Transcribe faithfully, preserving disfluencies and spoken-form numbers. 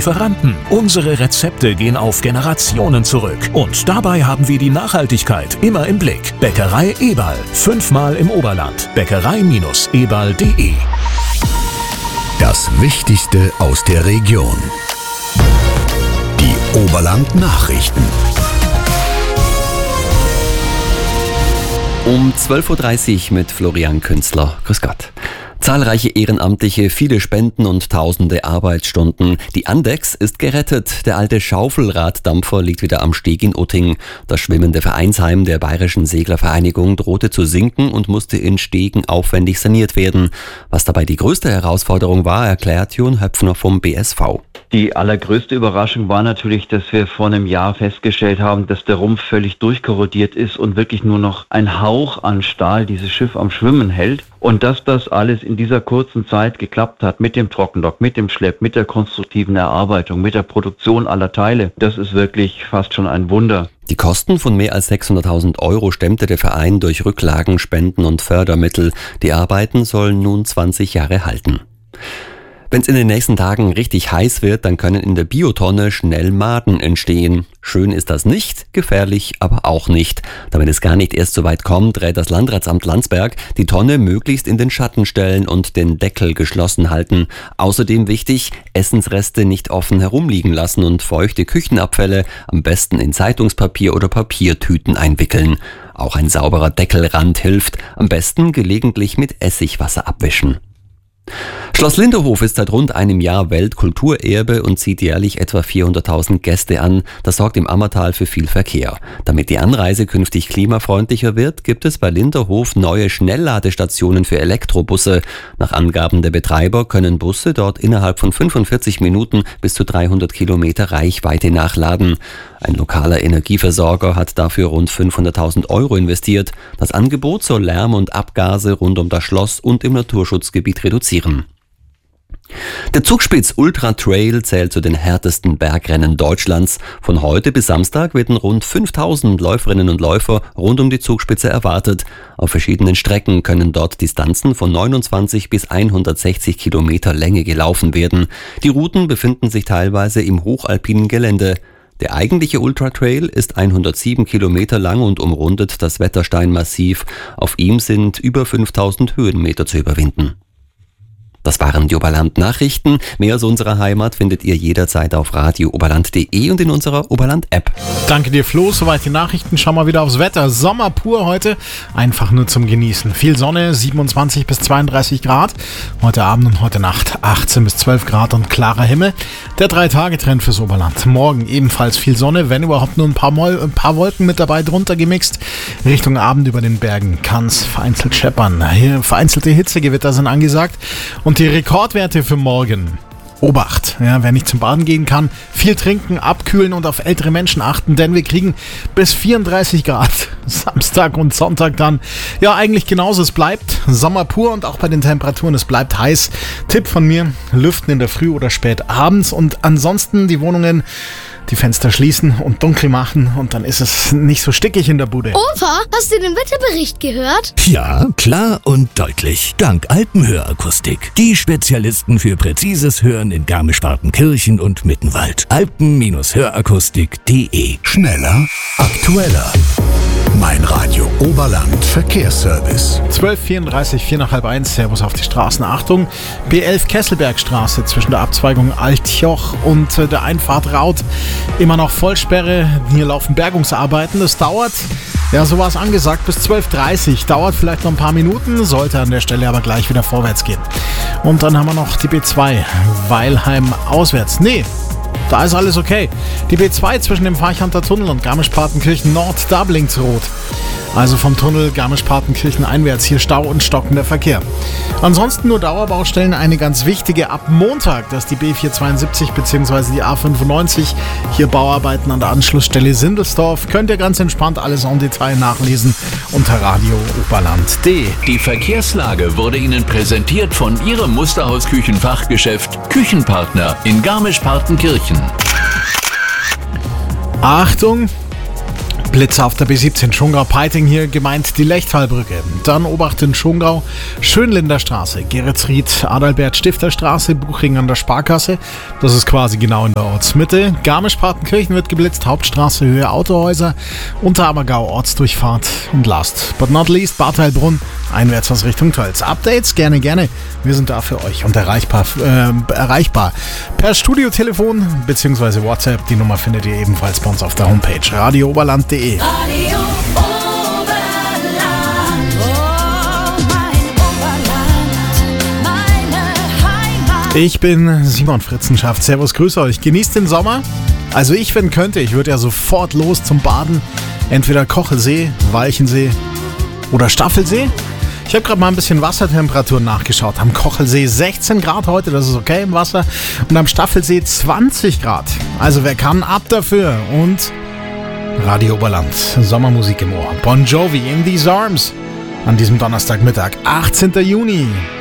Lieferanten. Unsere Rezepte gehen auf Generationen zurück. Und dabei haben wir die Nachhaltigkeit immer im Blick. Bäckerei Eberl. Fünfmal im Oberland. Bäckerei eberl punkt de. Das Wichtigste aus der Region. Die Oberland-Nachrichten. Um zwölf Uhr dreißig mit Florian Künzler. Grüß Gott. Zahlreiche Ehrenamtliche, viele Spenden und tausende Arbeitsstunden. Die Andex ist gerettet. Der alte Schaufelraddampfer liegt wieder am Steg in Utting. Das schwimmende Vereinsheim der Bayerischen Seglervereinigung drohte zu sinken und musste in Stegen aufwendig saniert werden. Was dabei die größte Herausforderung war, erklärt Jon Höpfner vom B S V. Die allergrößte Überraschung war natürlich, dass wir vor einem Jahr festgestellt haben, dass der Rumpf völlig durchkorrodiert ist und wirklich nur noch ein Hauch an Stahl dieses Schiff am Schwimmen hält. Und dass das alles in dieser kurzen Zeit geklappt hat mit dem Trockendock, mit dem Schlepp, mit der konstruktiven Erarbeitung, mit der Produktion aller Teile, das ist wirklich fast schon ein Wunder. Die Kosten von mehr als sechshunderttausend Euro stemmte der Verein durch Rücklagen, Spenden und Fördermittel. Die Arbeiten sollen nun zwanzig Jahre halten. Wenn es in den nächsten Tagen richtig heiß wird, dann können in der Biotonne schnell Maden entstehen. Schön ist das nicht, gefährlich aber auch nicht. Damit es gar nicht erst so weit kommt, rät das Landratsamt Landsberg, die Tonne möglichst in den Schatten stellen und den Deckel geschlossen halten. Außerdem wichtig, Essensreste nicht offen herumliegen lassen und feuchte Küchenabfälle am besten in Zeitungspapier oder Papiertüten einwickeln. Auch ein sauberer Deckelrand hilft, am besten gelegentlich mit Essigwasser abwischen. Schloss Linderhof ist seit rund einem Jahr Weltkulturerbe und zieht jährlich etwa vierhunderttausend Gäste an. Das sorgt im Ammertal für viel Verkehr. Damit die Anreise künftig klimafreundlicher wird, gibt es bei Linderhof neue Schnellladestationen für Elektrobusse. Nach Angaben der Betreiber können Busse dort innerhalb von fünfundvierzig Minuten bis zu dreihundert Kilometer Reichweite nachladen. Ein lokaler Energieversorger hat dafür rund fünfhunderttausend Euro investiert. Das Angebot soll Lärm und Abgase rund um das Schloss und im Naturschutzgebiet reduzieren. Der Zugspitz Ultra Trail zählt zu den härtesten Bergrennen Deutschlands. Von heute bis Samstag werden rund fünftausend Läuferinnen und Läufer rund um die Zugspitze erwartet. Auf verschiedenen Strecken können dort Distanzen von neunundzwanzig bis hundertsechzig Kilometer Länge gelaufen werden. Die Routen befinden sich teilweise im hochalpinen Gelände. Der eigentliche Ultra Trail ist hundertsieben Kilometer lang und umrundet das Wettersteinmassiv. Auf ihm sind über fünftausend Höhenmeter zu überwinden. Das waren die Oberland-Nachrichten. Mehr aus unserer Heimat findet ihr jederzeit auf radio oberland punkt de und in unserer Oberland-App. Danke dir, Flo. Soweit die Nachrichten. Schauen wir wieder aufs Wetter. Sommer pur heute. Einfach nur zum Genießen. Viel Sonne, siebenundzwanzig bis zweiunddreißig Grad. Heute Abend und heute Nacht achtzehn bis zwölf Grad und klarer Himmel. Der Drei-Tage-Trend fürs Oberland. Morgen ebenfalls viel Sonne, wenn überhaupt nur ein paar, Mol- ein paar Wolken mit dabei, drunter gemixt. Richtung Abend über den Bergen kann es vereinzelt scheppern. Hier vereinzelte Hitzegewitter sind angesagt. Und die Rekordwerte für morgen. Obacht, ja, wer nicht zum Baden gehen kann, viel trinken, abkühlen und auf ältere Menschen achten, denn wir kriegen bis vierunddreißig Grad Samstag und Sonntag dann. Ja, eigentlich genauso, es bleibt Sommer pur und auch bei den Temperaturen, es bleibt heiß. Tipp von mir, lüften in der Früh oder spät abends und ansonsten die Wohnungen, die Fenster schließen und dunkel machen und dann ist es nicht so stickig in der Bude. Opa, hast du den Wetterbericht gehört? Ja, klar und deutlich. Dank Alpenhörakustik. Die Spezialisten für präzises Hören in Garmisch-Partenkirchen und Mittenwald. alpen hörakustik punkt de. Schneller, aktueller. Mein Radio Oberland Verkehrsservice. zwölf Uhr vierunddreißig, vier nach halb eins, Servus auf die Straßen. Achtung, B elf Kesselbergstraße zwischen der Abzweigung Altjoch und äh, der Einfahrt Raut. Immer noch Vollsperre, hier laufen Bergungsarbeiten. Das dauert, ja so war es angesagt, bis zwölf Uhr dreißig. Dauert vielleicht noch ein paar Minuten, sollte an der Stelle aber gleich wieder vorwärts gehen. Und dann haben wir noch die B zwei, Weilheim auswärts. Nee, da ist alles okay. Die B zwei zwischen dem Farchanter Tunnel und Garmisch-Partenkirchen Nord, da blinkt's rot. Also vom Tunnel Garmisch-Partenkirchen einwärts hier Stau und stockender Verkehr. Ansonsten nur Dauerbaustellen, eine ganz wichtige ab Montag, dass die B vierhundertzweiundsiebzig bzw. die A fünfundneunzig, hier Bauarbeiten an der Anschlussstelle Sindelsdorf. Könnt ihr ganz entspannt alles en Detail nachlesen unter radio oberland punkt de. Die Verkehrslage wurde Ihnen präsentiert von Ihrem Musterhaus-Küchenfachgeschäft Küchenpartner in Garmisch-Partenkirchen. Achtung! Blitzer auf der B siebzehn, Schongau-Peiting hier, gemeint die Lechtalbrücke. Dann Obacht in Schongau, Schönlinder Straße, Geretsried, Adalbert-Stifter-Straße, Buching an der Sparkasse. Das ist quasi genau in der Ortsmitte. Garmisch-Partenkirchen wird geblitzt, Hauptstraße, Höhe Autohäuser, Unterammergau, Ortsdurchfahrt und last but not least Bad Heilbrunn, einwärts aus Richtung Tölz. Updates gerne, gerne. Wir sind da für euch und erreichbar, äh, erreichbar per Studiotelefon bzw. WhatsApp. Die Nummer findet ihr ebenfalls bei uns auf der Homepage radio oberland punkt de. Radio Oberland, oh mein Oberland, meine Heimat. Ich bin Simon Fritzenschaft. Servus, grüße euch. Genießt den Sommer. Also ich, wenn könnte, ich würde ja sofort los zum Baden. Entweder Kochelsee, Walchensee oder Staffelsee. Ich habe gerade mal ein bisschen Wassertemperaturen nachgeschaut. Am Kochelsee sechzehn Grad heute, das ist okay im Wasser. Und am Staffelsee zwanzig Grad. Also wer kann, ab dafür. Und Radio Oberland, Sommermusik im Ohr. Bon Jovi, In These Arms. An diesem Donnerstagmittag, achtzehnten Juni.